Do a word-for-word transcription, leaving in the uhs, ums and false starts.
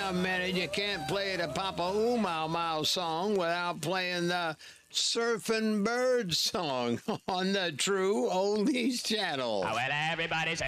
a minute. You can't play the Papa Oomau Mau song without playing the Surfing Bird song on the True Oldies channel. Oh, well, everybody's